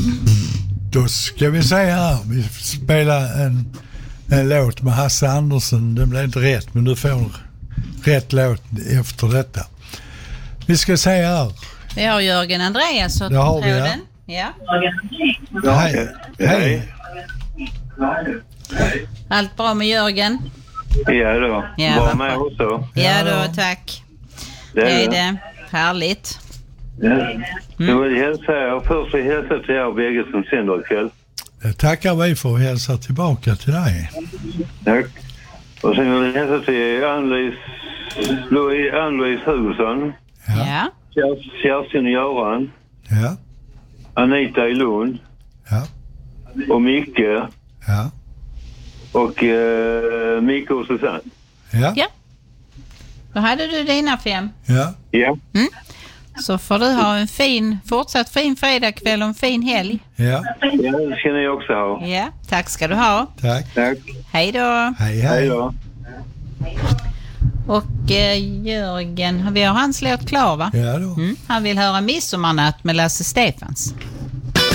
Då ska vi säga här. Vi spelar en låt med Hasse Andersson. Det blev inte rätt, men du får rätt låt efter detta. Vi ska säga här. Vi har Jörgen Andreas och det har vi, ja. Hej. Allt bra med Jörgen? Ja då. Ja, var med också. Ja då, tack. Det är det. Härligt. Jag vill hälsa er. Först vill jag hälsa till er bägge som sänder ikväll. Det tackar vi för att hälsa tillbaka till dig. Tack. Och sen vill jag hälsa till Ann-Louise Hugosson. Ja. Kerstin och Göran. Ja. Anita i Lund. Ja. Och Micke. Ja. Och Micke och Susanne. Ja. Då hade du dina 5. Ja. Ja. Så får du ha en fortsatt fin fredagkväll och en fin helg. Ja. Det ska ni också ha. Ja, tack ska du ha. Tack. Hej då. Hej då. Och Jörgen, vi har hans låt klar va? Ja då. Han vill höra Midsommarnatt med Lasse Stefans.